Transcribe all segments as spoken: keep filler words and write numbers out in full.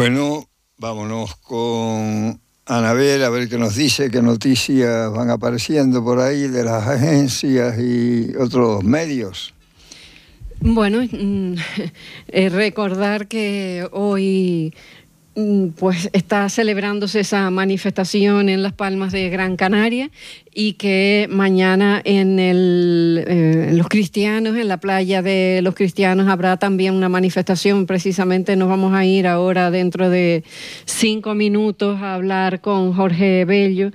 Bueno, vámonos con Anabel a ver qué nos dice, qué noticias van apareciendo por ahí de las agencias y otros medios. Bueno, eh, recordar que hoy pues está celebrándose esa manifestación en Las Palmas de Gran Canaria y que mañana en, el, eh, en Los Cristianos, en la playa de Los Cristianos, habrá también una manifestación. Precisamente nos vamos a ir ahora dentro de cinco minutos a hablar con Jorge Bello,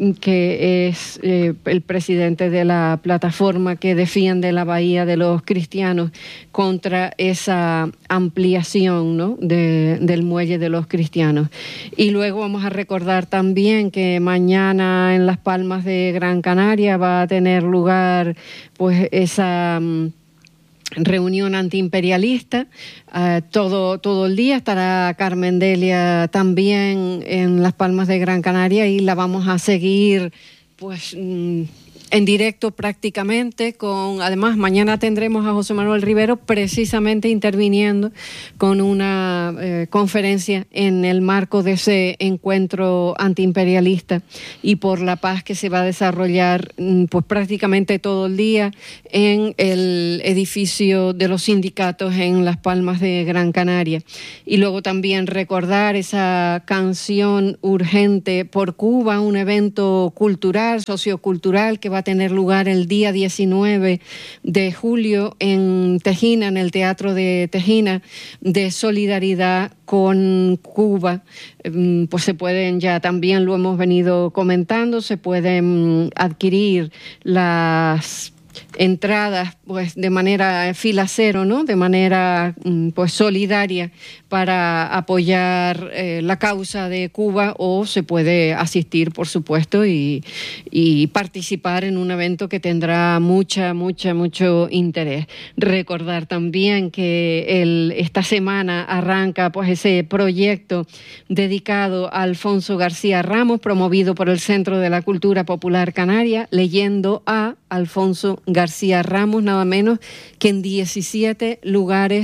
que es eh, el presidente de la plataforma que defiende la Bahía de Los Cristianos contra esa ampliación, ¿no?, de, del muelle de Los Cristianos. Y luego vamos a recordar también que mañana en Las Palmas de Gran Canaria va a tener lugar pues esa um, reunión antiimperialista. Uh, todo, todo el día estará Carmen Delia también en Las Palmas de Gran Canaria y la vamos a seguir pues um, en directo prácticamente. Con además mañana tendremos a José Manuel Rivero precisamente interviniendo con una eh, conferencia en el marco de ese encuentro antiimperialista y por la paz que se va a desarrollar pues prácticamente todo el día en el edificio de los sindicatos en Las Palmas de Gran Canaria. Y luego también recordar esa canción urgente por Cuba, un evento cultural, sociocultural que va a tener lugar el día diecinueve de julio en Tejina, en el Teatro de Tejina, de solidaridad con Cuba. Pues se pueden, ya también lo hemos venido comentando, se pueden adquirir las entradas pues de manera fila cero, ¿no?, de manera pues solidaria para apoyar eh, la causa de Cuba, o se puede asistir, por supuesto, y, y participar en un evento que tendrá mucha, mucha, mucho interés. Recordar también que el, esta semana arranca pues ese proyecto dedicado a Alfonso García Ramos, promovido por el Centro de la Cultura Popular Canaria, leyendo a Alfonso García Ramos, nada menos que en diecisiete lugares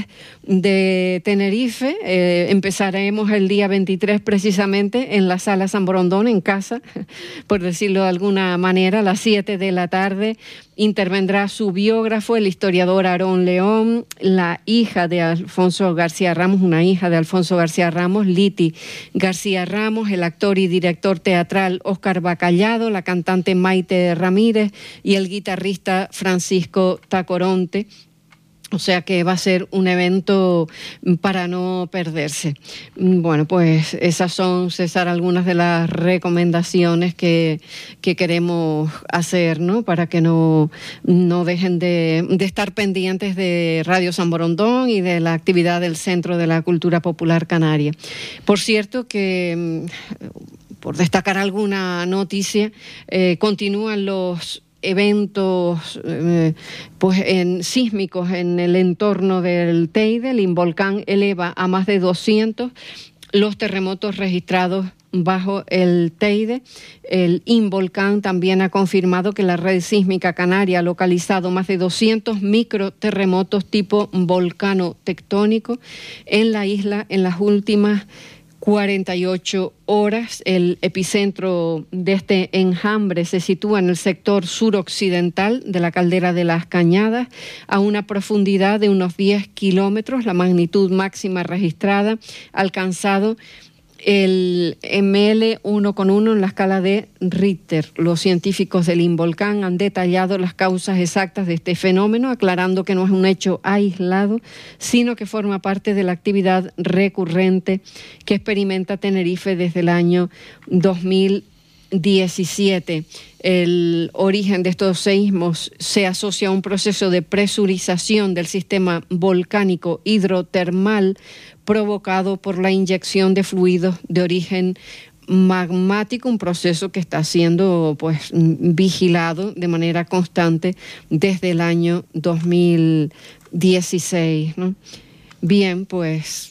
de Tenerife. Eh, empezaremos el día veintitrés precisamente en la Sala San Borondón, en casa, por decirlo de alguna manera, a las siete de la tarde. Intervendrá su biógrafo, el historiador Aarón León, la hija de Alfonso García Ramos, una hija de Alfonso García Ramos, Liti García Ramos, el actor y director teatral Óscar Bacallado, la cantante Maite Ramírez y el guitarrista Francisco Tacoronte. O sea que va a ser un evento para no perderse. Bueno, pues esas son, César, algunas de las recomendaciones que, que queremos hacer, ¿no?, para que no, no dejen de, de estar pendientes de Radio San Borondón y de la actividad del Centro de la Cultura Popular Canaria. Por cierto que, por destacar alguna noticia, eh, continúan los eventos eh, pues en sísmicos en el entorno del Teide. El Involcán eleva a más de doscientos los terremotos registrados bajo el Teide. El Involcán también ha confirmado que la red sísmica canaria ha localizado más de doscientos microterremotos tipo volcano tectónico en la isla en las últimas cuarenta y ocho horas. El epicentro de este enjambre se sitúa en el sector suroccidental de la caldera de Las Cañadas, a una profundidad de unos diez kilómetros. La magnitud máxima registrada ha alcanzado el eme ele uno coma uno en la escala de Richter. Los científicos del Involcán han detallado las causas exactas de este fenómeno, aclarando que no es un hecho aislado, sino que forma parte de la actividad recurrente que experimenta Tenerife desde el año dos mil diecisiete. El origen de estos seísmos se asocia a un proceso de presurización del sistema volcánico hidrotermal provocado por la inyección de fluidos de origen magmático, un proceso que está siendo pues vigilado de manera constante desde el año dos mil dieciséis, ¿no? Bien, pues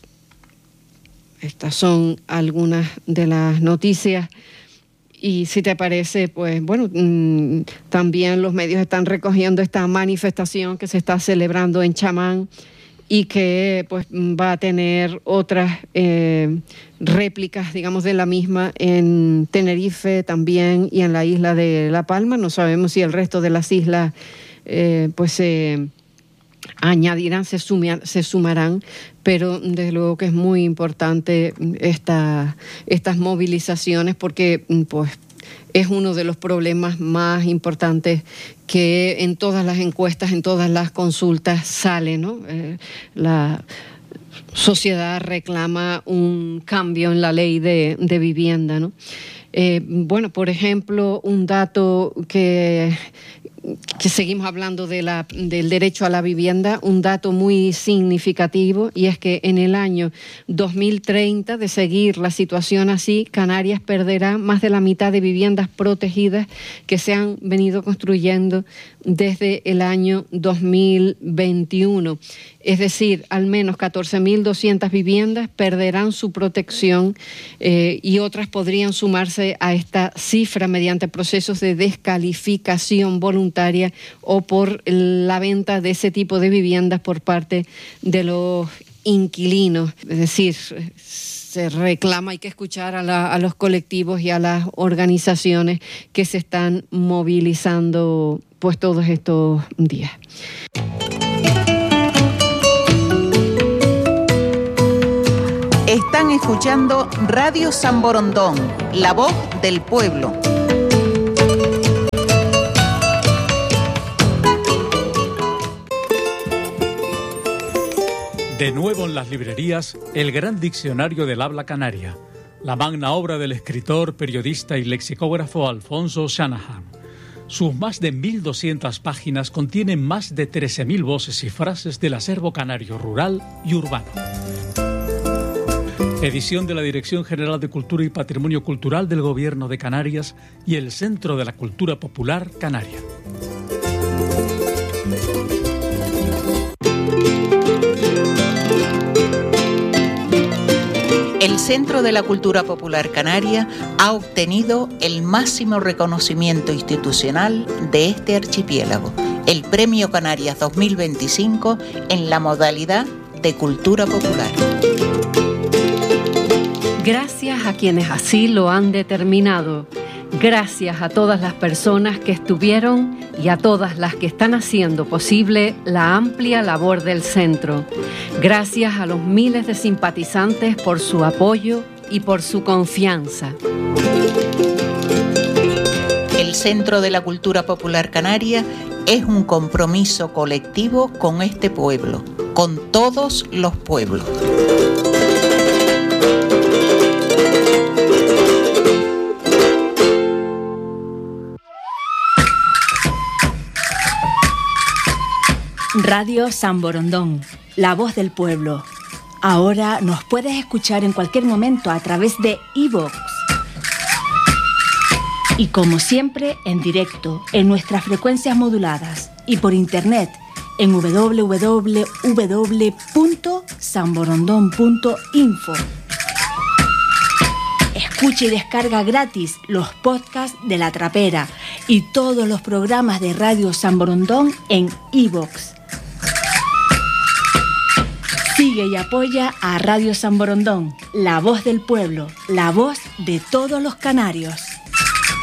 estas son algunas de las noticias. Y si te parece, pues bueno, mmm, también los medios están recogiendo esta manifestación que se está celebrando en Chamán y que pues va a tener otras eh, réplicas, digamos, de la misma en Tenerife también y en la isla de La Palma. No sabemos si el resto de las islas eh, pues se eh, añadirán, se, sumar, se sumarán, pero desde luego que es muy importante esta, estas movilizaciones porque pues es uno de los problemas más importantes que en todas las encuestas, en todas las consultas sale, ¿no? Eh, la sociedad reclama un cambio en la ley de, de vivienda, ¿no? Eh, bueno, por ejemplo, un dato que, que seguimos hablando de la, del derecho a la vivienda, un dato muy significativo, y es que en el año dos mil treinta, de seguir la situación así, Canarias perderá más de la mitad de viviendas protegidas que se han venido construyendo desde el año dos mil veintiuno. Es decir, al menos catorce mil doscientas viviendas perderán su protección eh, y otras podrían sumarse a esta cifra mediante procesos de descalificación voluntaria o por la venta de ese tipo de viviendas por parte de los inquilinos. Es decir, se reclama, hay que escuchar a, la, a los colectivos y a las organizaciones que se están movilizando pues todos estos días. Están escuchando Radio San Borondón, la voz del pueblo. De nuevo en las librerías, el gran diccionario del habla canaria, la magna obra del escritor, periodista y lexicógrafo Alfonso Shanahan. Sus más de mil doscientas páginas contienen más de trece mil voces y frases del acervo canario rural y urbano. Edición de la Dirección General de Cultura y Patrimonio Cultural del Gobierno de Canarias y el Centro de la Cultura Popular Canaria. El Centro de la Cultura Popular Canaria ha obtenido el máximo reconocimiento institucional de este archipiélago, el Premio Canarias dos mil veinticinco en la modalidad de Cultura Popular. Gracias a quienes así lo han determinado. Gracias a todas las personas que estuvieron y a todas las que están haciendo posible la amplia labor del centro. Gracias a los miles de simpatizantes por su apoyo y por su confianza. El Centro de la Cultura Popular Canaria es un compromiso colectivo con este pueblo, con todos los pueblos. Radio San Borondón, la voz del pueblo. Ahora nos puedes escuchar en cualquier momento a través de iVoox. Y como siempre, en directo, en nuestras frecuencias moduladas y por internet en doble u doble u doble u punto san borondón punto info. Escucha y descarga gratis los podcasts de La Trapera y todos los programas de Radio San Borondón en iVoox. Sigue y apoya a Radio San Borondón, la voz del pueblo, la voz de todos los canarios.